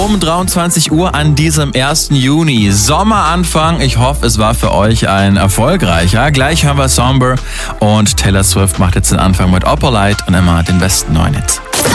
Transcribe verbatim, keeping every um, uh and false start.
um dreiundzwanzig Uhr an diesem ersten Juni. Sommeranfang. Ich hoffe, es war für euch ein erfolgreicher. Gleich hören wir Somber und Taylor Swift macht jetzt den Anfang mit Opalite und immer den besten neuen Hits.